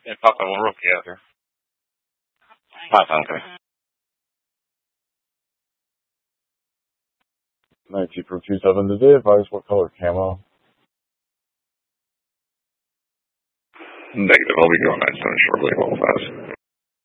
Infatti un rookie. 92 from 27. Did they advise what color camo? Negative. I'll be going 9-7 shortly. Hold fast.